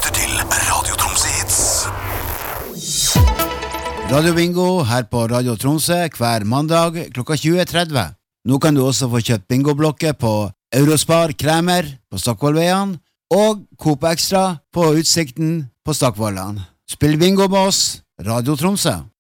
lytter til Radio Tromsø Hits. Radio Bingo her på Radio Tromsø hver mandag klokka 20.30. Nå kan du også få kjøpt bingoblokker på Eurospar Kremer på Stockvollveien og Coop Extra på Utsikten på Stockvollan. Spill bingo med oss, Radio Tromsø.